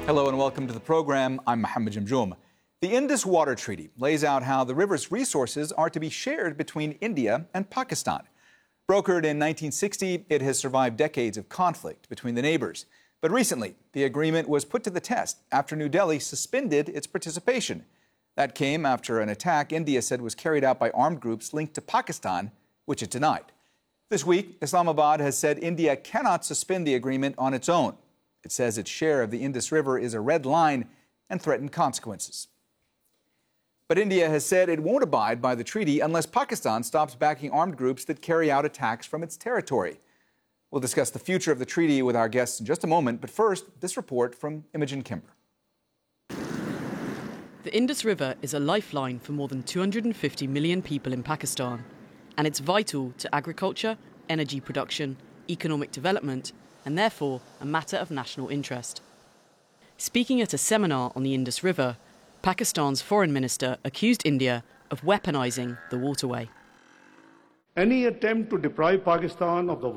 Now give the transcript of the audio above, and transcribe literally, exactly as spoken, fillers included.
Hello and welcome to the program. I'm Mohammed Jamjoom. The Indus Water Treaty lays out how the river's resources are to be shared between India and Pakistan. Brokered in nineteen sixty, it has survived decades of conflict between the neighbors. But recently, the agreement was put to the test after New Delhi suspended its participation. That came after an attack India said was carried out by armed groups linked to Pakistan, which it denied. This week, Islamabad has said India cannot suspend the agreement on its own. It says its share of the Indus River is a red line and threatened consequences. But India has said it won't abide by the treaty unless Pakistan stops backing armed groups that carry out attacks from its territory. We'll discuss the future of the treaty with our guests in just a moment, but first, this report from Imogen Kimber. The Indus River is a lifeline for more than two hundred fifty million people in Pakistan, and it's vital to agriculture, energy production, economic development, and therefore a matter of national interest. Speaking at a seminar on the Indus River, Pakistan's foreign minister accused India of weaponizing the waterway. Any attempt to deprive Pakistan of the